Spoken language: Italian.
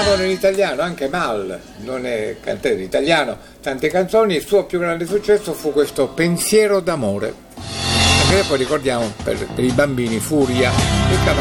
cantavano in italiano, anche Mal non è cantante in italiano, tante canzoni. Il suo più grande successo fu questo Pensiero d'amore, anche poi ricordiamo per i bambini Furia,